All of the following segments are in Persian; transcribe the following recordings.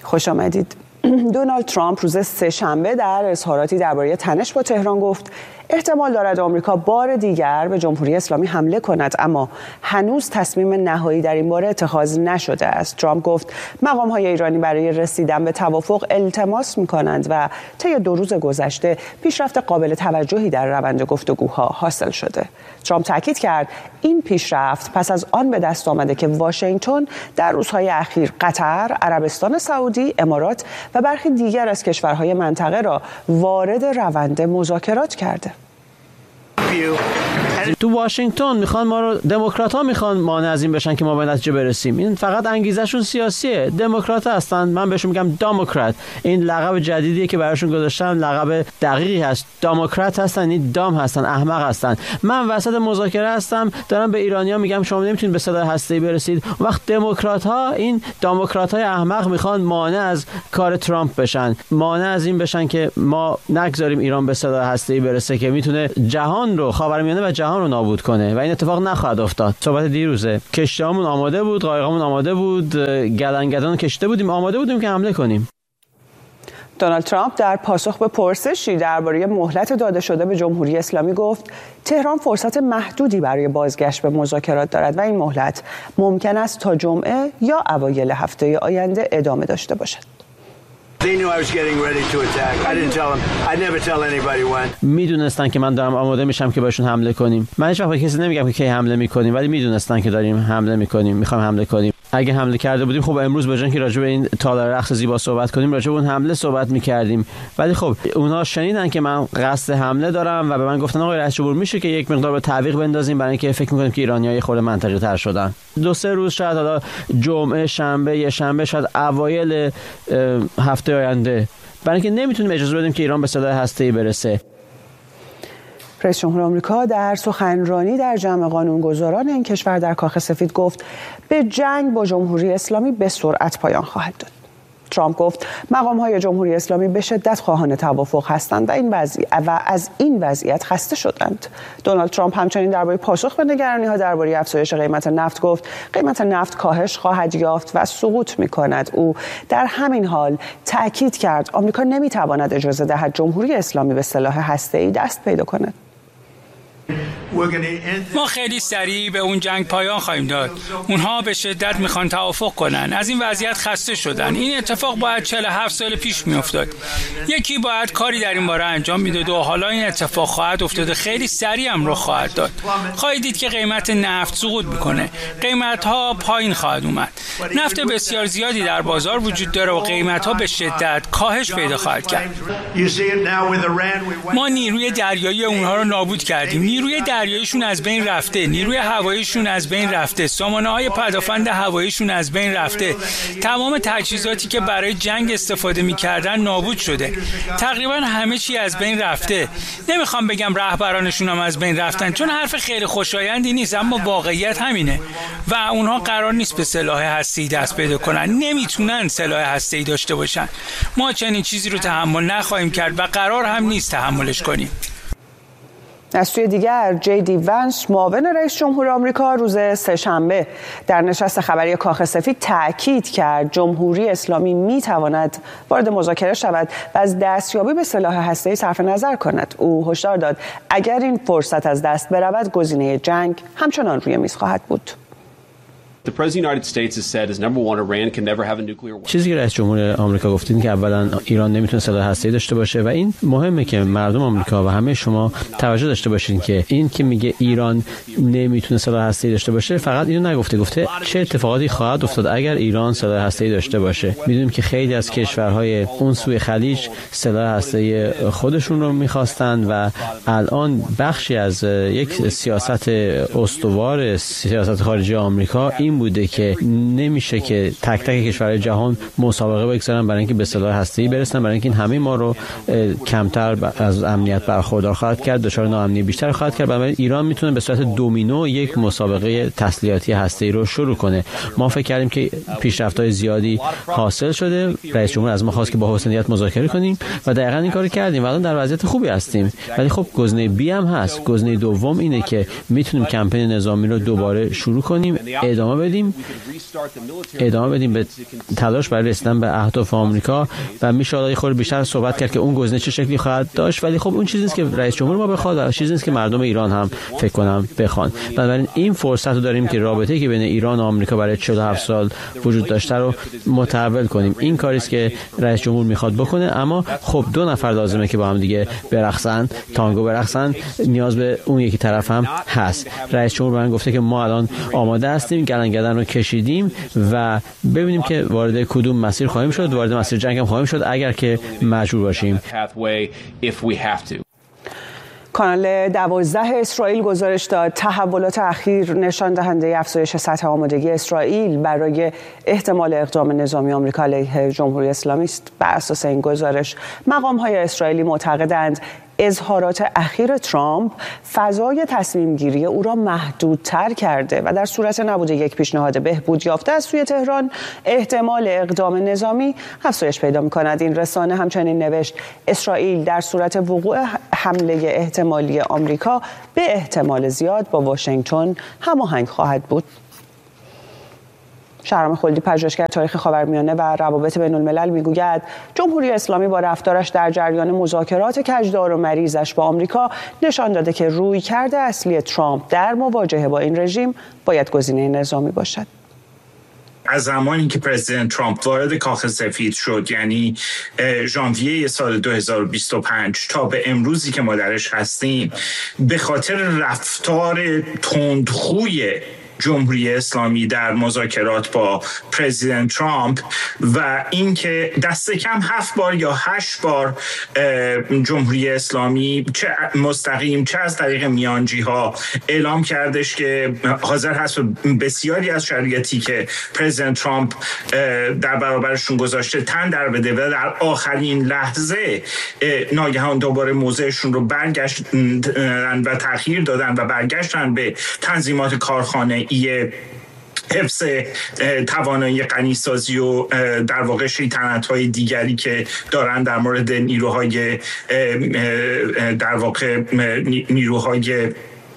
خوش آمدید. دونالد ترامپ روز سه‌شنبه در اظهاراتی درباره تنش با تهران گفت احتمال دارد آمریکا بار دیگر به جمهوری اسلامی حمله کند، اما هنوز تصمیم نهایی در این باره اتخاذ نشده است. ترامپ گفت مقام‌های ایرانی برای رسیدن به توافق التماس می‌کنند و طی 2 روز گذشته پیشرفت قابل توجهی در روند گفتگوها حاصل شده. ترامپ تاکید کرد این پیشرفت پس از آن به دست آمده که واشنگتن در روزهای اخیر قطر، عربستان سعودی، امارات و برخی دیگر از کشورهای منطقه را وارد روند مذاکرات کرده. تو واشنگتن میخوان ما رو، دموکرات‌ها میخوان مانع از این بشن که ما به نتیجه برسیم. این فقط انگیزشون سیاسیه. دموکرات هستن، من بهشون میگم دموکرات. این لقب جدیدیه که براشون گذاشتن، لقب دقیقی هست. دموکرات هستن، این دام هستن، احمق هستن. من وسط مذاکره هستم، دارم به ایرانی‌ها میگم شما نمیتونید به سلاح هسته‌ای برسید. وقت دموکرات‌ها، این دموکرات‌های احمق میخوان مانع از کار ترامپ بشن، مانع از این بشن که ما نگذاریم ایران به سلاح هسته‌ای برسه که میتونه جهان رو، خاورمیانه و جهان رو نابود کنه و این اتفاق نخواهد افتاد. صحبت دیروزه، کشتیامون آماده بود، قایقامون آماده بود، گلنگدان کشته بودیم، آماده بودیم که حمله کنیم. دونالد ترامپ در پاسخ به پرسشی درباره مهلت داده شده به جمهوری اسلامی گفت تهران فرصت محدودی برای بازگشت به مذاکرات دارد و این مهلت ممکن است تا جمعه یا اوایل هفته آینده ادامه داشته باشد. میدونستن که من دارم آماده میشم که بهشون حمله کنیم. من هیچ وقت به کسی نمیگم که کی حمله میکنیم، ولی میدونستن که داریم حمله میکنیم، میخوایم حمله کنیم. اگه حمله کرده بودیم خب امروز به جای اینکه راجع به این تالار رقص زیبا صحبت کنیم، راجع به اون حمله صحبت میکردیم. ولی خب اونها شنیدن که من قصد حمله دارم و به من گفتن آقای رئیس جمهور میشه که یک مقدار به تعویق بندازیم، برای اینکه فکر میکنیم که ایرانی‌ها خود منطقی تر شدن. 2-3 روز شاید، حالا جمعه، شنبه، یه شنبه، شاید اوایل هفته آینده، برای اینکه نمیتونیم اجازه بدیم که ایران به سلاح هسته‌ای برسه. رئیس جمهور آمریکا در سخنرانی در جمع قانونگذاران این کشور در کاخ سفید گفت به جنگ با جمهوری اسلامی به سرعت پایان خواهد داد. ترامپ گفت مقام‌های جمهوری اسلامی به شدت خواهان توافق هستند و از این وضعیت خسته شدند. دونالد ترامپ همچنین درباره پاسخ به نگرانی‌ها درباره افزایش قیمت نفت گفت قیمت نفت کاهش خواهد یافت و سقوط می‌کند. او در همین حال تأکید کرد آمریکا نمی‌تواند اجازه دهد جمهوری اسلامی به سلاح هسته‌ای دست پیدا کند. ما خیلی سریع به اون جنگ پایان خواهیم داد. اونها به شدت میخوان توافق کنن. از این وضعیت خسته شدن. این اتفاق باید 47 سال پیش میافتاد. یکی باید کاری در این باره انجام میداد و حالا این اتفاق خواهد افتاد. خیلی سریع هم رخ خواهد داد. خواهید دید که قیمت نفت سقوط میکنه. قیمت ها پایین خواهد اومد. نفت بسیار زیادی در بازار وجود داره و قیمت ها به شدت کاهش پیدا خواهد کرد. ما نیروی دریایی اونها رو نابود کردیم. نیروی دریاییشون از بین رفته، نیروی هواییشون از بین رفته، سامانه‌های پدافند هواییشون از بین رفته. تمام تجهیزاتی که برای جنگ استفاده می‌کردن نابود شده. تقریبا همه چی از بین رفته. نمیخوام بگم رهبرانشون هم از بین رفتن، چون حرف خیلی خوشایندی نیست، اما واقعیت همینه و اونها قرار نیست به سلاح هسته‌ای دست پیدا کنن. نمیتونن سلاح هسته‌ای داشته باشن. ما چنین چیزی رو تحمل نخواهیم کرد و قرار هم نیست تحملش کنیم. از سوی دیگر جی.دی. ونس معاون رئیس جمهور آمریکا روز سه‌شنبه در نشست خبری کاخ سفید تأکید کرد جمهوری اسلامی میتواند وارد مذاکره شود و از دستیابی به سلاح هسته‌ای صرف نظر کند. او هشدار داد اگر این فرصت از دست برود گزینه جنگ همچنان روی میز خواهد بود. چیزی که رئیس جمهور آمریکا گفتین که اولا ایران نمیتونه سلاح هسته‌ای داشته باشه و این مهمه که مردم آمریکا و همه شما توجه داشته باشین که این که میگه ایران نمیتونه سلاح هسته‌ای داشته باشه فقط اینو نگفته، گفته چه اتفاقاتی خواهد افتاد اگر ایران سلاح هسته‌ای داشته باشه. میدونیم که خیلی از کشورهای اون سوی خلیج سلاح هسته‌ای خودشون رو میخواستن و الان بخشی از یک سیاست استوار سیاست خارجی آمریکا این بوده که نمیشه که تک تک کشورهای جهان مسابقه بگذارن برای اینکه به سلاح هسته‌ای برسن، برای اینکه این همه ما رو کمتر از امنیت برخوردار خواهد کرد، دچار ناامنی بیشتر خواهد کرد. برای ایران میتونه به صورت دومینو یک مسابقه تسلیحاتی هسته‌ای رو شروع کنه. ما فکر کردیم که پیشرفت‌های زیادی حاصل شده، رئیس جمهور از ما خواست که با حسنیت مذاکره کنیم و دقیقاً این کارو کردیم و الان در وضعیت خوبی هستیم. ولی خب گزینه بی هم هست. گزینه دوم اینه که میتونیم کمپین نظامی رو دوباره شروع کنیم، ادامه بدیم به تلاش برای رسیدن به اهداف آمریکا و میشه الان خورده بیشتر صحبت کرد که اون گزینه چه شکلی خواهد داشت، ولی خب اون چیزی نیست که رئیس جمهور ما بخواد و چیزی نیست که مردم ایران هم فکر کنم بخوان. بنابراین این فرصت رو داریم که رابطه‌ای که بین ایران و آمریکا برای 47 سال وجود داشته رو متحول کنیم. این کاری است که رئیس جمهور میخواد بکنه، اما خب دو نفر لازمه که با هم دیگه برقصن، تانگو برقصن، نیاز به اون یکی طرف هم هست. رئیس جمهور من گفته که ما الان آماده هستیم، گلنگدن رو کشیدیم و ببینیم که وارد کدوم مسیر خواهیم شد. وارد مسیر جنگ هم خواهیم شد اگر که مجبور باشیم. کانال 12 اسرائیل گزارش داد تحولات اخیر نشان دهنده افزایش سطح آمادگی اسرائیل برای احتمال اقدام نظامی آمریکا علیه جمهوری اسلامی است. بر اساس این گزارش مقام‌های اسرائیلی معتقدند اظهارات اخیر ترامپ فضای تصمیم گیری او را محدودتر کرده و در صورت نبود یک پیشنهاد بهبود یافته از سوی تهران احتمال اقدام نظامی افزایش پیدا می‌کند. این رسانه همچنین نوشت اسرائیل در صورت وقوع حمله احتمالی آمریکا به احتمال زیاد با واشنگتن هماهنگ خواهد بود. شهرام خلدی، پژوهشگر تاریخ خاورمیانه و روابط بین الملل، میگوید جمهوری اسلامی با رفتارش در جریان مذاکرات کجدار و مریضش با آمریکا نشان داده که رویکرد اصلی ترامپ در مواجهه با این رژیم باید گزینه نظامی باشد. از زمانی که پرزیدنت ترامپ وارد کاخ سفید شد، یعنی ژانویه سال 2025 تا به امروزی که ما درش هستیم، به خاطر رفتار تندخوی جمهوری اسلامی در مذاکرات با پرزیدنت ترامپ و اینکه دست کم 7 بار یا 8 بار جمهوری اسلامی چه مستقیم چه از طریق میانجی ها اعلام کردش که حاضر هست بسیاری از شرایطی که پرزیدنت ترامپ در برابرشون گذاشته تن در بده و در آخرین لحظه ناگهان دوباره موضعشون رو برگشتن و تغییر دادن و برگشتن به تنظیمات کارخانه حفظ توانایی غنیسازی و در واقع شیطنت‌های دیگری که دارن در مورد نیروهای در واقع نیروهای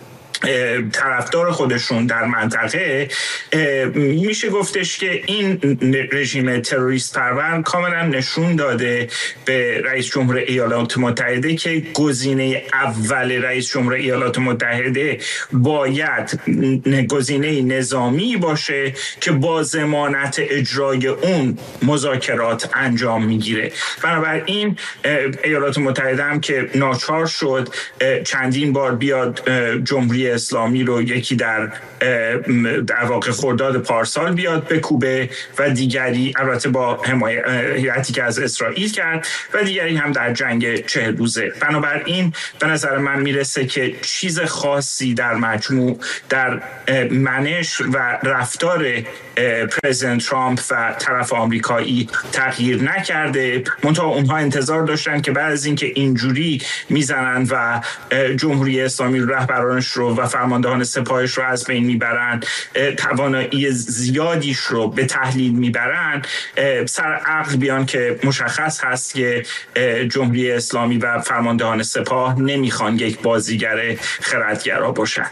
طرفدار خودشون در منطقه. میشه گفتش که این رژیم تروریست پرور کاملا نشون داده به رئیس جمهور ایالات متحده که گزینه اول رئیس جمهور ایالات متحده باید گزینه نظامی باشه که با ضمانت اجرای اون مذاکرات انجام میگیره. بنابراین ایالات متحده هم که ناچار شد چندین بار بیاد جمهوری اسلامی رو، یکی در واقع خرداد پارسال بیاد بکوبه و دیگری البته با حمایتی که از اسرائیل کرد و دیگری هم در جنگ 40 روزه. بنابراین به نظر من میرسه که چیز خاصی در مجموع در منش و رفتار پرزیدنت ترامپ و طرف آمریکایی تغییر نکرده. منتها اونها انتظار داشتن که بعد از اینکه اینجوری میزنن و جمهوری اسلامی رهبرانش رو و فرماندهان سپاهش رو از بین میبرن، توانایی زیادیش رو به تحلیل میبرن، سر عقل بیان که مشخص هست که جمهوری اسلامی و فرماندهان سپاه نمیخوان یک بازیگر خردگرا باشن.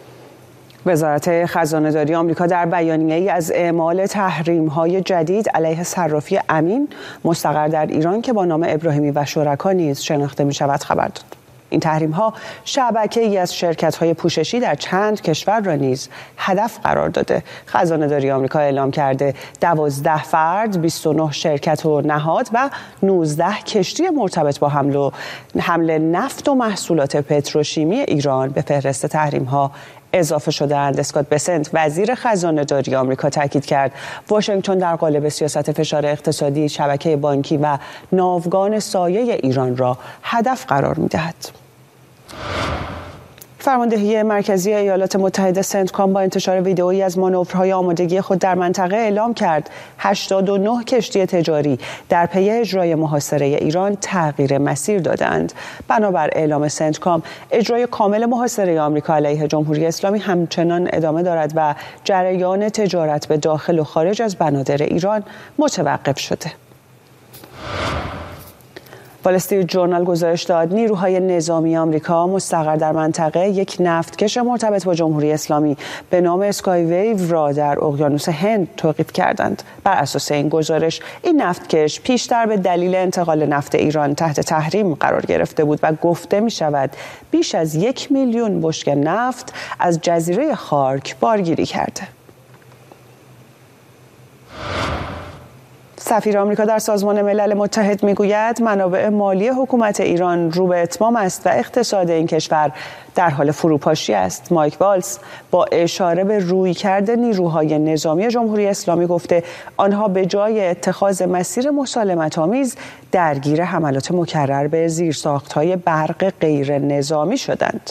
وزارت خزانه‌داری آمریکا در بیانیه‌ای از اعمال تحریم‌های جدید علیه صرافی امین مستقر در ایران که با نام ابراهیمی و شرکا نیز شناخته می‌شود خبر داد. این تحریم‌ها شبکه‌ای از شرکت‌های پوششی در چند کشور را نیز هدف قرار داده. خزانه‌داری آمریکا اعلام کرده 12 فرد، 29 شرکت و نهاد و 19 کشتی مرتبط با حمل نفت و محصولات پتروشیمی ایران به فهرست تحریم‌ها اضافه شده‌اند. اسکات بسنت وزیر خزانه‌داری آمریکا تاکید کرد واشنگتن در قالب سیاست فشار اقتصادی شبکه بانکی و ناوگان سایه ایران را هدف قرار می‌دهد. فرماندهی مرکزی ایالات متحده سنتکام با انتشار ویدئویی از مانورهای آمادگی خود در منطقه اعلام کرد 89 کشتی تجاری در پی اجرای محاصره ایران تغییر مسیر دادند. بنابر اعلام سنتکام اجرای کامل محاصره آمریکا علیه جمهوری اسلامی همچنان ادامه دارد و جریان تجارت به داخل و خارج از بنادر ایران متوقف شده. وال استریت ژورنال گزارش داد نیروهای نظامی آمریکا مستقر در منطقه یک نفتکش مرتبط با جمهوری اسلامی به نام اسکای ویو را در اقیانوس هند توقیف کردند. بر اساس این گزارش این نفتکش پیشتر به دلیل انتقال نفت ایران تحت تحریم قرار گرفته بود و گفته می شود بیش از 1 میلیون بشکه نفت از جزیره خارک بارگیری کرده. سفیر آمریکا در سازمان ملل متحد میگوید منابع مالی حکومت ایران رو به اتمام است و اقتصاد این کشور در حال فروپاشی است. مایک والز با اشاره به رویکرد نیروهای نظامی جمهوری اسلامی گفته آنها به جای اتخاذ مسیر مسالمت‌آمیز درگیر حملات مکرر به زیرساخت‌های برق غیر نظامی شدند.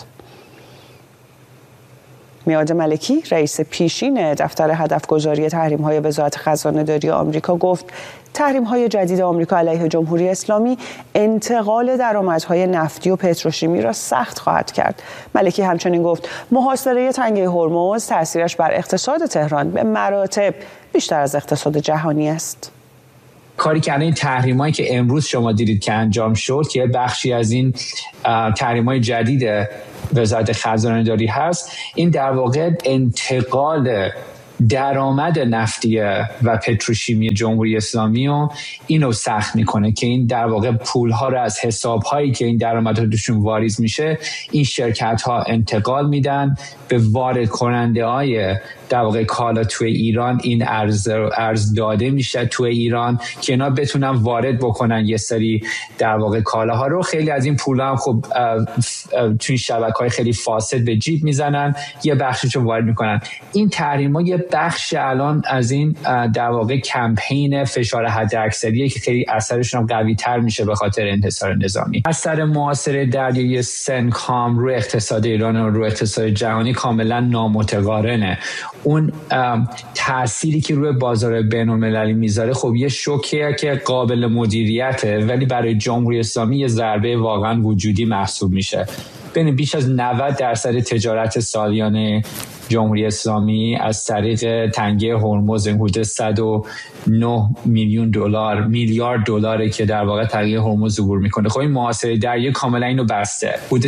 میاد ملکی رئیس پیشین دفتر هدفگذاری تحریم‌های وزارت خزانه‌داری آمریکا گفت تحریم‌های جدید آمریکا علیه جمهوری اسلامی انتقال درآمدهای نفتی و پتروشیمی را سخت خواهد کرد. ملکی همچنین گفت محاصره تنگه هرمز تأثیرش بر اقتصاد تهران به مراتب بیشتر از اقتصاد جهانی است. کاری که الان این تحریمایی که امروز شما دیدید که انجام شد که بخشی از این تحریم‌های جدید وزارت خزانه‌داری هست، این در واقع انتقال درآمد نفتی و پتروشیمی جمهوری اسلامی و اینو سخت میکنه که این در واقع پولها رو از حسابهایی که این درآمدها توشون واریز میشه این شرکت ها انتقال میدن به وارد کننده های در واقع کالا توی ایران. این ارز داده میشه توی ایران که اینا بتونن وارد بکنن یه سری در واقع کالاها رو. خیلی از این پولا هم خب توی شبکه‌های خیلی فاسد به جیب میزنن، یه بخشش رو وارد میکنن. این تحریم‌ها یه بخش الان از این در واقع کمپین فشار حداکثریه که خیلی اثرشون هم قوی‌تر میشه به خاطر انحصار نظامی. اثر محاصره دریایی سنکام روی اقتصاد ایران و روی اقتصاد جهانی کاملا نامتقارنه. اون تأثیری که روی بازار بین‌المللی میذاره خب یه شوکیه که قابل مدیریته، ولی برای جمهوری اسلامی یه ضربه واقعا وجودی محسوب میشه. بین بیش از 90% تجارت سالیانه جمهوری اسلامی از طریق تنگه هرمز حدود 109 میلیارد دلاره که در واقع تنگه هرمز عبور میکنه. خب این محاصره دریایی کاملا اینو بسته. حدود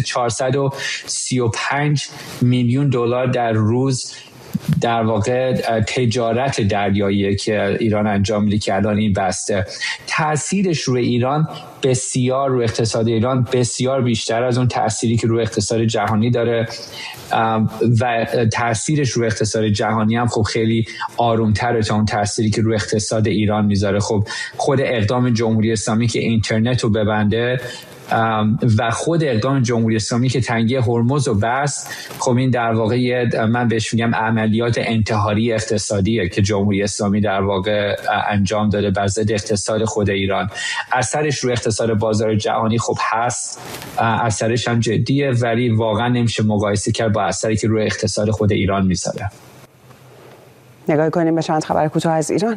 435 میلیون دلار در روز در واقع تجارت دریایی که ایران انجام میده که الان این بسته. تأثیرش روی ایران بسیار، روی اقتصاد ایران بسیار بیشتر از اون تأثیری که روی اقتصاد جهانی داره و تأثیرش روی اقتصاد جهانی هم خب خیلی آرومتره تا اون تأثیری که روی اقتصاد ایران میذاره. خب خود اقدام جمهوری اسلامی که اینترنت رو ببنده و خود اقدام جمهوری اسلامی که تنگه هرمز رو بست، خب این در واقع من بهش میگم عملیات انتحاری اقتصادیه که جمهوری اسلامی در واقع انجام داده بر ضد اقتصاد خود ایران. اثرش روی اقتصاد بازار جهانی خب هست، اثرش هم جدیه، ولی واقعا نمیشه مقایسه کرد با اثری که روی اقتصاد خود ایران میذاره. نگاه کنیم به چند خبر کوتاه از ایران.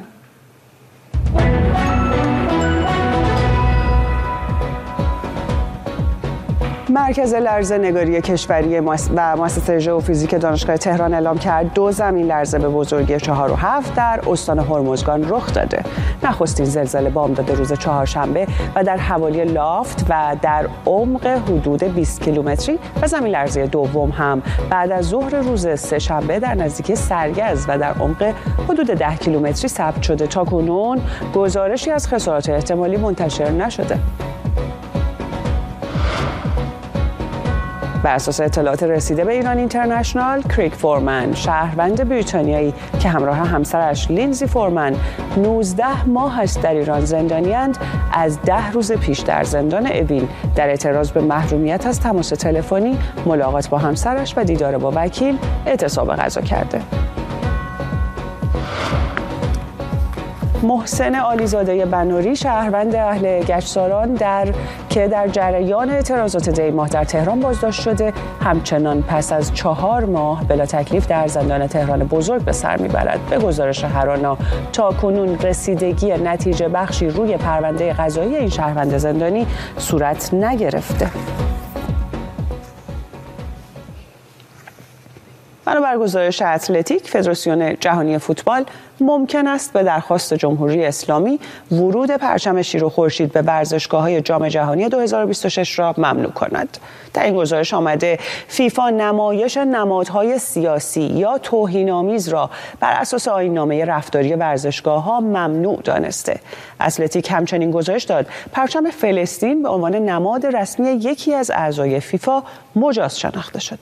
مرکز لرزه‌نگاری کشوری و مؤسسه ژئوفیزیک دانشگاه تهران اعلام کرد 2 زمین لرزه به بزرگی 4 و 7 در استان هرمزگان رخ داده. نخستین زلزله بامداد روز چهارشنبه و در حوالی لافت و در عمق حدود 20 کیلومتری و زمین لرزه دوم هم بعد از ظهر روز سه‌شنبه در نزدیکی سرگز و در عمق حدود 10 کیلومتری ثبت شده. تاکنون گزارشی از خسارات احتمالی منتشر نشده. بر اساس اطلاعات رسیده به ایران اینترنشنال، کریک فورمن، شهروند بریتانیایی که همراه همسرش لینزی فورمن 19 ماه است در ایران زندانی‌اند، از 10 روز پیش در زندان اوین در اعتراض به محرومیت از تماس تلفنی، ملاقات با همسرش و دیدار با وکیل اعتصاب غذا کرده. محسن عالیزاده بنوری، شهروند اهل گچساران که در جریان اعتراضات دی ماه در تهران بازداشت شده، همچنان پس از 4 ماه بلا تکلیف در زندان تهران بزرگ به سر میبرد. به گزارش هرانا تاکنون رسیدگی نتیجه بخشی روی پرونده قضایی این شهروند زندانی صورت نگرفته. بنابر گزارش اتلتیک، فدراسیون جهانی فوتبال ممکن است به درخواست جمهوری اسلامی ورود پرچم شیر و خورشید به ورزشگاه‌های جام جهانی 2026 را ممنوع کند. در این گزارش آمده فیفا نمایش نمادهای سیاسی یا توهین‌آمیز را بر اساس آیین‌نامه رفتاری ورزشگاه‌ها ممنوع دانسته. اتلتیک همچنین گزارش داد پرچم فلسطین به عنوان نماد رسمی یکی از اعضای فیفا مجاز شناخته شده.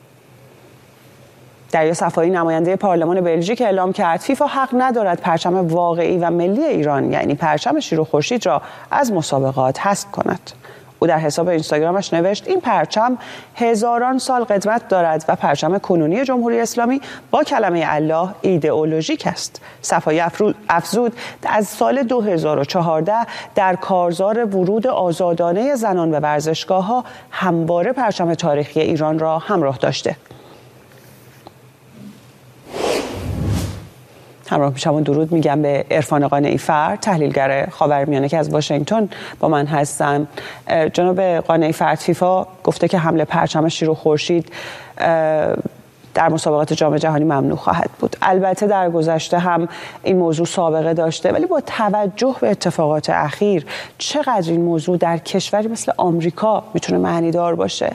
دریا صفایی نماینده پارلمان بلژیک اعلام کرد فیفا حق ندارد پرچم واقعی و ملی ایران یعنی پرچم شیر و خورشید را از مسابقات حذف کند. او در حساب اینستاگرامش نوشت این پرچم هزاران سال قدمت دارد و پرچم کنونی جمهوری اسلامی با کلمه الله ایدئولوژیک است. صفایی افزود از سال 2014 در کارزار ورود آزادانه زنان به ورزشگاه‌ها همواره پرچم تاریخی ایران را همراه داشته. همراه پیشمون درود میگم به عرفان قانعی‌فر، تحلیلگر خاورمیانه که از واشنگتن با من هستن. جناب قانعی‌فر، فیفا گفته که حمل پرچم شیر و خورشید در مسابقات جام جهانی ممنوع خواهد بود. البته در گذشته هم این موضوع سابقه داشته، ولی با توجه به اتفاقات اخیر چقدر این موضوع در کشوری مثل آمریکا میتونه معنیدار باشه؟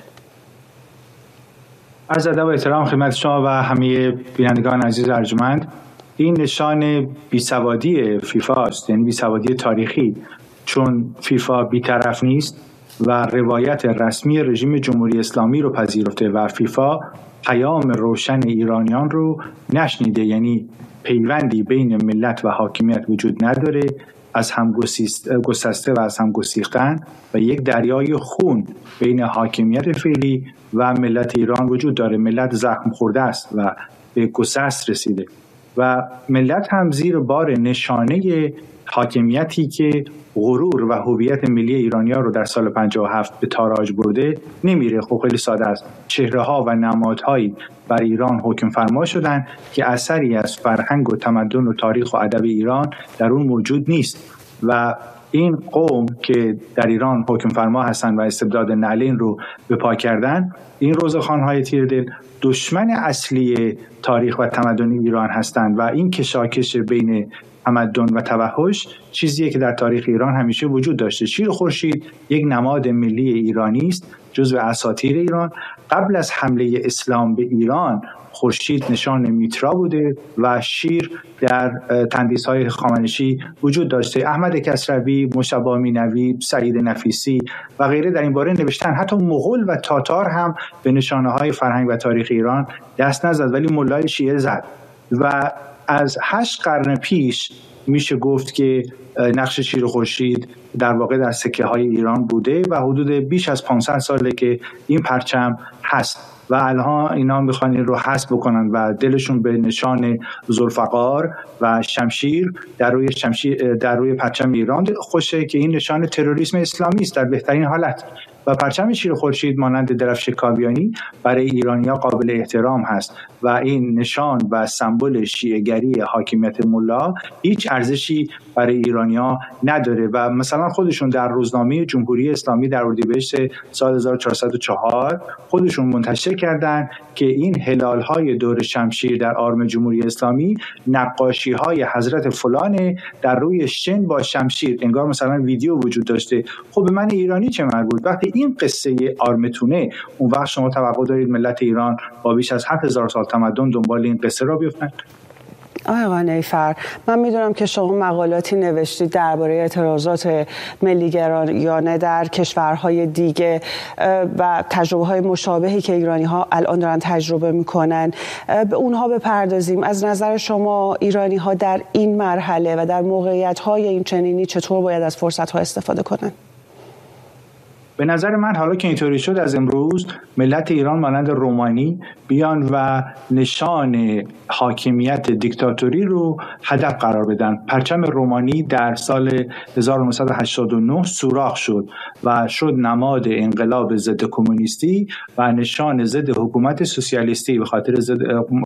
عرض ادب و احترام خدمت شما و همه بینندگان عزیز ارجمند. این نشان بیسوادی فیفا است، یعنی بیسوادی تاریخی، چون فیفا بی‌طرف نیست و روایت رسمی رژیم جمهوری اسلامی رو پذیرفته و فیفا پیام روشن ایرانیان رو نشنیده، یعنی پیوندی بین ملت و حاکمیت وجود نداره، از هم گسسته و از هم گسیختن و یک دریای خون بین حاکمیت فعلی و ملت ایران وجود داره. ملت زخم خورده است و به گسست رسیده و ملت هم زیر بار نشانه حاکمیتی که غرور و هویت ملی ایرانی‌ها رو در سال 57 به تاراج برده نمیره. خب خیلی ساده است. چهره‌ها و نمادهایی بر ایران حکم فرما شدن که اثری از فرهنگ و تمدن و تاریخ و ادب ایران در اون موجود نیست و این قوم که در ایران حکم فرما هستند و استبداد نعلین رو به پا کردن، این روزخوان‌های تیردل دشمن اصلی تاریخ و تمدن ایران هستند و این کشاکش بین تمدن و توحش چیزیه که در تاریخ ایران همیشه وجود داشته. شیر خورشید یک نماد ملی ایرانی است، جزو اساطیر ایران. قبل از حمله اسلام به ایران خورشید نشان میترا بوده و شیر در تندیس‌های هخامنشی وجود داشته. احمد کسروی، مجتبی مینوی، سعید نفیسی و غیره در این باره نوشتن. حتی مغول و تاتار هم به نشانه‌های فرهنگ و تاریخ ایران دست نزد، ولی ملای شیعه زد. و از 8 قرن پیش میشه گفت که نقش شیر خورشید در واقع در سکه های ایران بوده و حدود بیش از 500 ساله که این پرچم هست و الان اینا میخوان این رو حذف بکنن و دلشون به نشان ذوالفقار و شمشیر در روی پرچم ایران خوشه که این نشان تروریسم اسلامی است در بهترین حالت. و پرچم شیر خورشید مانند درفش کاویانی برای ایرانی‌ها قابل احترام هست و این نشان و سمبل شیعه‌گری حاکمیت ملا هیچ ارزشی برای ایرانی‌ها نداره و مثلا خودشون در روزنامه جمهوری اسلامی در اردیبهشت سال 1404 خودشون منتشر کردن که این هلال‌های دور شمشیر در آرم جمهوری اسلامی نقاشی‌های حضرت فلان در روی شن با شمشیر، انگار مثلا ویدیو وجود داشته. خب به من ایرانی چه مربوط؟ وقتی این قصه آرمتونه، اون وقت شما توقع دارید ملت ایران با بیش از 7000 سال تمدن دنبال این قصه را بیفتن؟ آقای قانعی‌فر، من میدونم که شما مقالاتی نوشتید درباره اعتراضات ملی‌گرایانه در کشورهای دیگه و تجربه‌های مشابهی که ایرانی‌ها الان دارن تجربه می‌کنن. به اونها بپردازیم. از نظر شما ایرانی‌ها در این مرحله و در موقعیت‌های این چنینی چطور باید از فرصت‌ها استفاده کنن؟ به نظر من حالا که اینطوری شد، از امروز ملت ایران مانند رومانی بیان و نشان حاکمیت دیکتاتوری رو هدف قرار بدن. پرچم رومانی در سال 1989 سوراخ شد و شد نماد انقلاب ضد کمونیستی و نشان ضد حکومت سوسیالیستی، به خاطر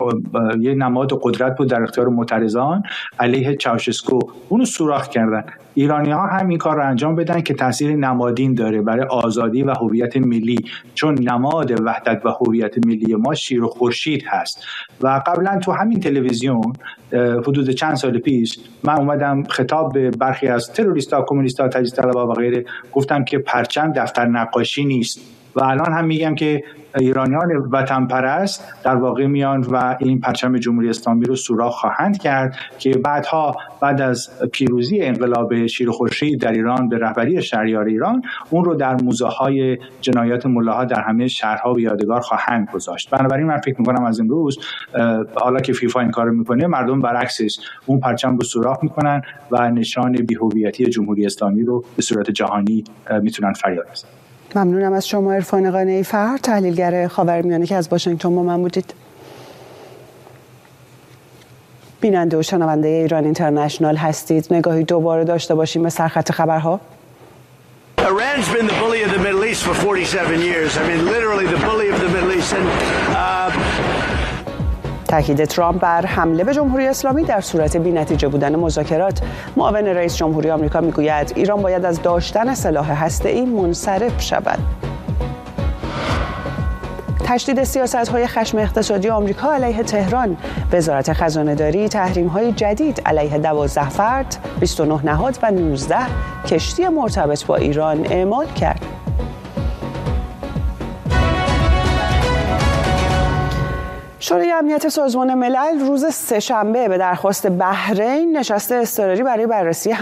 یه نماد قدرت بود در اختیار معترضان علیه چاوشسکو. اونو سوراخ کردن. ایرانی‌ها هم این کار رو انجام بدن که تاثیر نمادین داره برای آزادی و هویت ملی، چون نماد وحدت و هویت ملی ما شیر و خورشید هست. و قبلا تو همین تلویزیون حدود چند سال پیش من اومدم خطاب به برخی از تروریست‌ها، کمونیست‌ها، تجدید طلب‌ها و غیره گفتم که پرچم دفتر نقاشی نیست و الان هم میگم که ایرانیان وطن پرست در واقع میان و این پرچم جمهوری اسلامی رو سوراخ خواهند کرد که بعد از پیروزی انقلاب شیر و خورشید در ایران به رهبری شهریار ایران اون رو در موزه‌های جنایات ملاها در همه شهرها و یادگار خواهند گذاشت. بنابراین من فکر می‌کنم از امروز حالا که فیفا این کارو میکنه، مردم برعکسش اون پرچم رو سوراخ میکنن و نشان بی‌هویتی جمهوری اسلامی رو به صورت جهانی میتونن فریاد بزنن. ممنونم از شما عرفان قانعی فرد، تحلیلگر خاورمیانه که از واشنگتن با من بودید. بیننده و شنونده ایران اینترنشنال هستید. نگاهی دوباره داشته باشیم به سرخط خبرها. Iran's been the bully of the Middle East for 47 years. I mean, literally the bully of the Middle East. تاکید ترامپ بر حمله به جمهوری اسلامی در صورت بی‌نتیجه بودن مذاکرات. معاون رئیس جمهوری آمریکا میگوید ایران باید از داشتن سلاح هسته‌ای منصرف شود. تشدید سیاست‌های خشم اقتصادی آمریکا علیه تهران. وزارت خزانه‌داری تحریم‌های جدید علیه 12 فرد، 29 نهاد و 19 کشتی مرتبط با ایران اعمال کرد. شورای امنیت سازمان ملل روز سه‌شنبه به درخواست بحرین نشست اضطراری برای بررسی